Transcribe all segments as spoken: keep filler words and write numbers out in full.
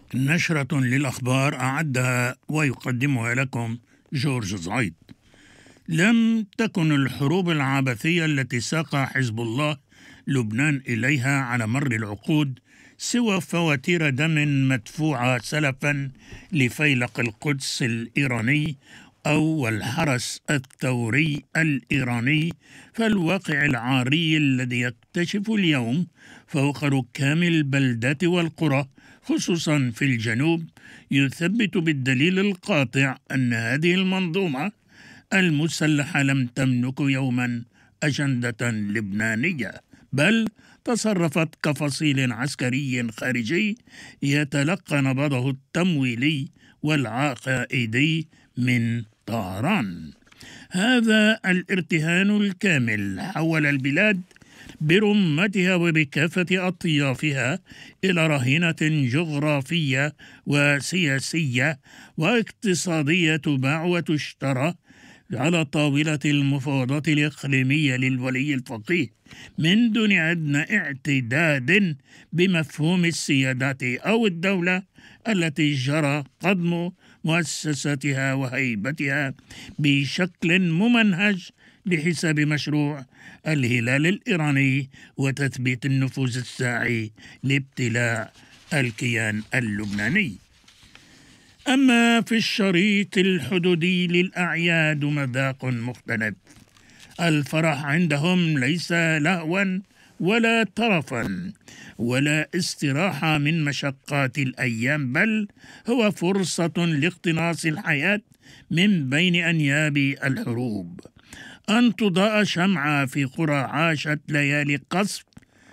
نشرة للأخبار أعدها ويقدمها لكم جورج زايد. لم تكن الحروب العبثية التي ساق حزب الله لبنان إليها على مر العقود سوى فواتير دم مدفوعة سلفا لفيلق القدس الإيراني أو الحرس الثوري الإيراني، فالواقع العاري الذي يكتشف اليوم فوق ركام البلدات والقرى خصوصا في الجنوب يثبت بالدليل القاطع أن هذه المنظومة المسلحة لم تملك يوما أجندة لبنانية، بل تصرفت كفصيل عسكري خارجي يتلقى نبضه التمويلي والعقائدي من طهران. هذا الارتهان الكامل حول البلاد برمتها وبكافة أطيافها إلى رهينة جغرافية وسياسية واقتصادية تباع وتشترى على طاولة المفاوضات الإقليمية للولي الفقيه من دون أدنى اعتداد بمفهوم السيادات أو الدولة التي جرى قضم مؤسساتها وهيبتها بشكل ممنهج لحساب مشروع الهلال الإيراني وتثبيت النفوذ الساعي لابتلاع الكيان اللبناني. أما في الشريط الحدودي للأعياد مذاق مختلف. الفرح عندهم ليس لهوا ولا ترفا ولا استراحة من مشقات الأيام، بل هو فرصة لاقتناص الحياة من بين أنياب الحروب، أن تضاء شمعة في قرى عاشت ليالي قصف،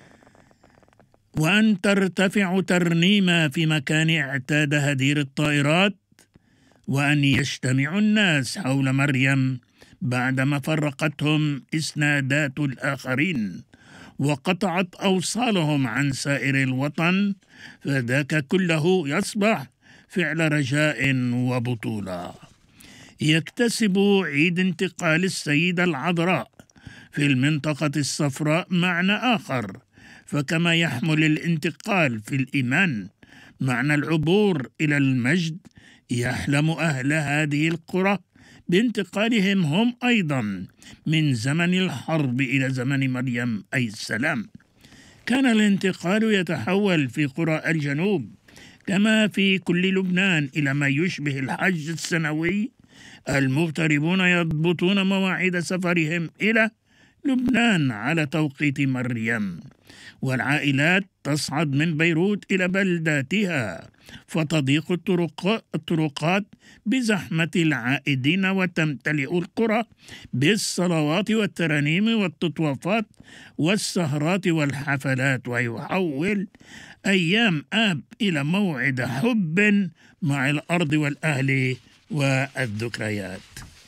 وأن ترتفع ترنيمة في مكان اعتاد هدير الطائرات، وأن يجتمع الناس حول مريم بعدما فرقتهم إسنادات الآخرين وقطعت أوصالهم عن سائر الوطن، فذاك كله يصبح فعل رجاء وبطولة. يكتسب عيد انتقال السيدة العذراء في المنطقة الصفراء معنى آخر، فكما يحمل الانتقال في الإيمان معنى العبور إلى المجد، يحلم أهل هذه القرى بانتقالهم هم أيضا من زمن الحرب إلى زمن مريم أي السلام. كان الانتقال يتحول في قرى الجنوب كما في كل لبنان إلى ما يشبه الحج السنوي. المغتربون يضبطون مواعيد سفرهم إلى لبنان على توقيت مريم، والعائلات تصعد من بيروت إلى بلداتها، فتضيق الطرق الطرقات بزحمة العائدين وتمتلئ القرى بالصلوات والترانيم والتطوافات والسهرات والحفلات، ويحول أيام آب إلى موعد حب مع الأرض والأهل والذكريات.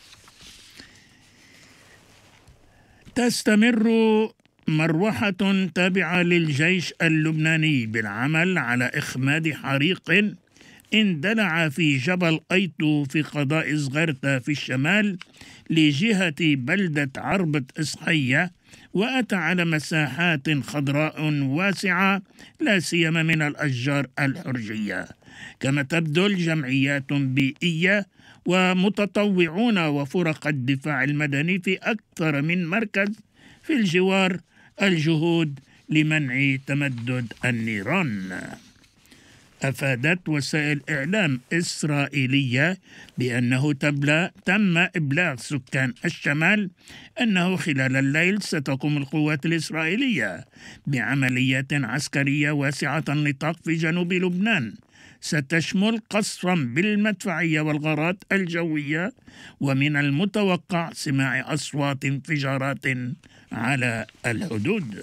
تستمر مروحة تابعة للجيش اللبناني بالعمل على إخماد حريق اندلع في جبل أيتو في قضاء زغرتا في الشمال لجهة بلدة عربة إصحية، وأتى على مساحات خضراء واسعة لا سيما من الأشجار الحرجية، كما تبذل جمعيات بيئية ومتطوعون وفرق الدفاع المدني في أكثر من مركز في الجوار الجهود لمنع تمدد النيران. أفادت وسائل إعلام إسرائيلية بأنه تم إبلاغ سكان الشمال أنه خلال الليل ستقوم القوات الإسرائيلية بعمليات عسكرية واسعة النطاق في جنوب لبنان، ستشمل قصفا بالمدفعية والغارات الجوية، ومن المتوقع سماع أصوات انفجارات على الحدود.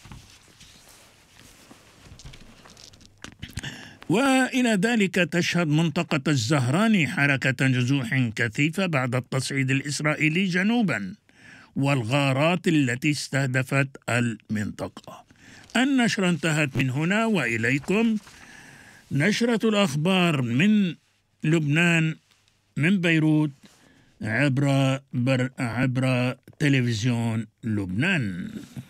وإلى ذلك تشهد منطقة الزهراني حركة جزوح كثيفة بعد التصعيد الإسرائيلي جنوبا والغارات التي استهدفت المنطقة. النشرة انتهت من هنا، وإليكم نشرة الأخبار من لبنان من بيروت عبر بر عبر تلفزيون لبنان.